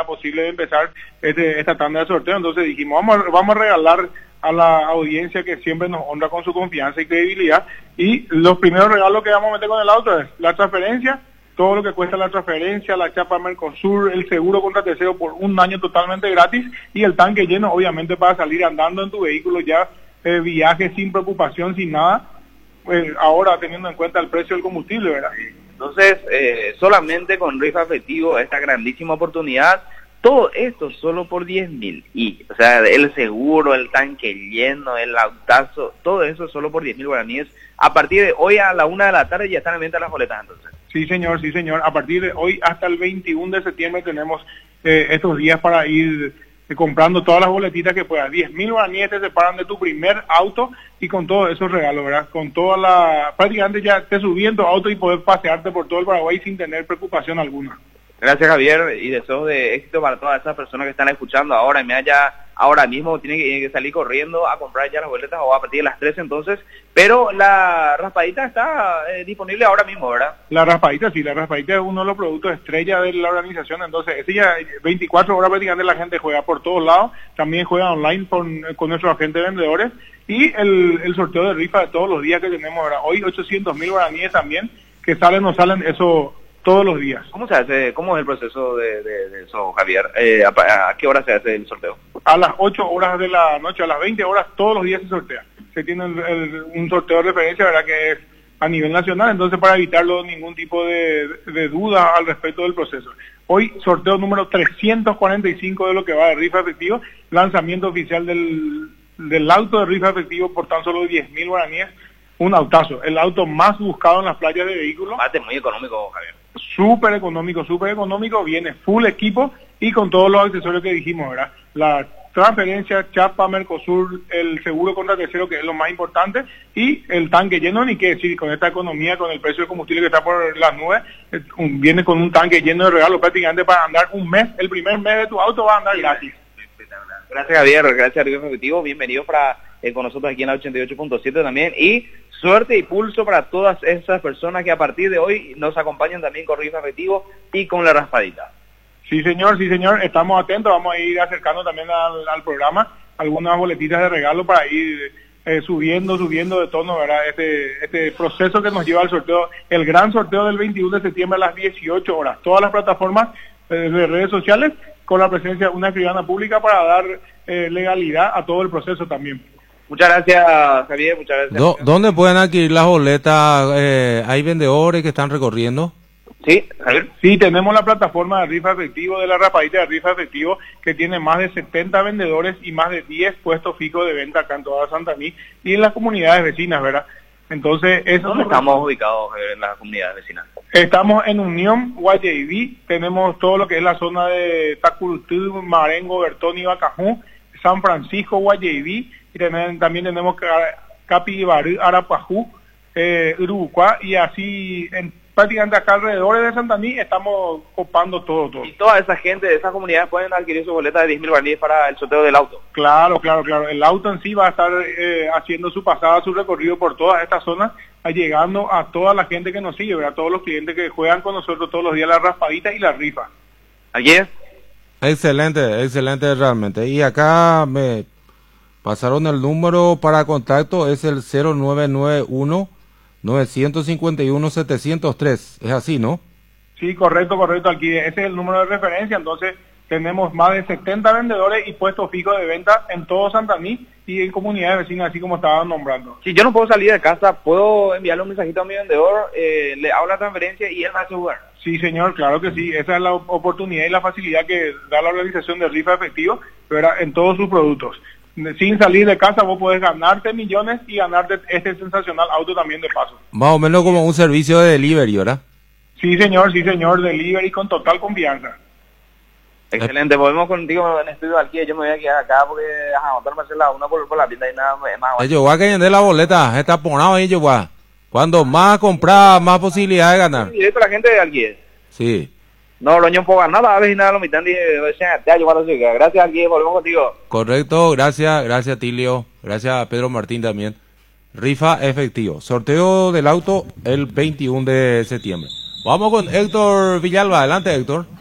posible de empezar esta tanda de sorteo. Entonces dijimos, vamos a regalar a la audiencia que siempre nos honra con su confianza y credibilidad, y los primeros regalos que vamos a meter con el auto es la transferencia, todo lo que cuesta la transferencia, la chapa Mercosur, el seguro contra tercero por un año totalmente gratis, y el tanque lleno, obviamente, para salir andando en tu vehículo ya, viaje sin preocupación, sin nada, ahora teniendo en cuenta el precio del combustible, ¿verdad? Entonces, solamente con rifa efectivo, esta grandísima oportunidad, todo esto solo por 10.000, y, o sea, el seguro, el tanque lleno, el autazo, todo eso solo por 10.000 guaraníes. A partir de hoy a la 1 de la tarde ya están en venta las boletas, entonces. Sí, señor, sí, señor. A partir de hoy hasta el 21 de septiembre tenemos estos días para ir comprando todas las boletitas que puedas. 10.000 guaraníes te separan de tu primer auto, y con todos esos regalos, ¿verdad? Con toda prácticamente ya te subí en tu auto y poder pasearte por todo el Paraguay sin tener preocupación alguna. Gracias, Javier, y deseos de éxito para todas esas personas que están escuchando ahora. Ahora mismo tienen que salir corriendo a comprar ya las boletas, o a partir de las 13 entonces, pero la raspadita está disponible ahora mismo, ¿verdad? La raspadita es uno de los productos estrella de la organización, entonces ese ya 24 horas prácticamente la gente juega por todos lados, también juega online con nuestros agentes vendedores, y el sorteo de rifa de todos los días que tenemos ahora. Hoy 800.000 guaraníes también, que salen eso todos los días. ¿Cómo se hace? ¿Cómo es el proceso de eso, Javier? ¿A qué hora se hace el sorteo? A las 8 horas de la noche, a las 20 horas, todos los días se sortea. Se tiene un sorteo de referencia, ¿verdad?, que es a nivel nacional, entonces para evitarlo ningún tipo de duda al respecto del proceso. Hoy, sorteo número 345 de lo que va de rifa efectivo, lanzamiento oficial del auto de rifa efectivo por tan solo 10.000 guaraníes, un autazo, el auto más buscado en las playas de vehículos. Muy económico, Javier. Súper económico, viene full equipo y con todos los accesorios que dijimos, ¿verdad? La transferencia, chapa, Mercosur, el seguro contra tercero, que es lo más importante, y el tanque lleno, ni qué decir, con esta economía, con el precio del combustible que está por las nubes, viene con un tanque lleno de regalos prácticamente para andar un mes, el primer mes de tu auto va a andar gratis. Gracias, Javier, gracias a Rifa Efectivo, bienvenido con nosotros aquí en la 88.7 también, y suerte y pulso para todas esas personas que a partir de hoy nos acompañan también con Rifa Efectivo y con la raspadita. Sí, señor, estamos atentos, vamos a ir acercando también al programa algunas boletitas de regalo para ir subiendo de tono, ¿verdad? Este proceso que nos lleva al sorteo, el gran sorteo del 21 de septiembre a las 18 horas. Todas las plataformas de redes sociales con la presencia de una escribana pública para dar legalidad a todo el proceso también. Muchas gracias, Javier, muchas gracias. ¿Dónde pueden adquirir las boletas? ¿Hay vendedores que están recorriendo? Sí, Javier. Sí, tenemos la plataforma de rifa efectivo, de la raspadita de rifa efectivo, que tiene más de 70 vendedores y más de 10 puestos fijos de venta acá en toda Santaní y en las comunidades vecinas, ¿verdad? Entonces, ¿dónde estamos ubicados en las comunidades vecinas? Estamos en Unión, Guayaibí, tenemos todo lo que es la zona de Tacurutú, Marengo, Bertón y Bacajú, San Francisco, Guayaibí, y también tenemos Capibarú, Arapajú, Uruguay, y así prácticamente acá alrededor de Santaní estamos copando todo. Y toda esa gente de esas comunidades pueden adquirir su boleta de 10.000 guaraníes para el sorteo del auto. Claro. El auto en sí va a estar haciendo su pasada, su recorrido por todas estas zonas, llegando a toda la gente que nos sigue, a todos los clientes que juegan con nosotros todos los días la raspadita y la rifa. ¿Ayer? Excelente realmente. Y acá me pasaron el número para contacto, es el 0991-951-703. Es así, ¿no? Sí, correcto, aquí ese es el número de referencia. Entonces tenemos más de 70 vendedores y puestos fijos de venta en todo Santaní y en comunidades vecinas, así como estaban nombrando. Si yo no puedo salir de casa, ¿puedo enviarle un mensajito a mi vendedor? Le hago la transferencia y él me hace jugar. Sí, señor, claro que sí. Esa es la oportunidad y la facilidad que da la organización de rifa efectivo, pero en todos sus productos. Sin salir de casa vos podés ganarte millones y ganarte este sensacional auto también de paso. Más o menos como un servicio de delivery, ¿verdad? Sí, señor, delivery con total confianza. Excelente, volvemos contigo en estudio aquí. Yo me voy a quedar acá porque me hacer la una por la tienda y nada más. Ellos va a caer de la boleta, está ponado ahí, yo va. Cuando más comprar, más posibilidad de ganar. Directo la gente de aquí. Sí. No, no puedo ganar nada, a ver si nada lo mitad gracias aquí, volvemos contigo. Correcto, gracias Tilio, gracias a Pedro Martín también. Rifa efectivo, sorteo del auto el 21 de septiembre. Vamos con Héctor Villalba, adelante Héctor.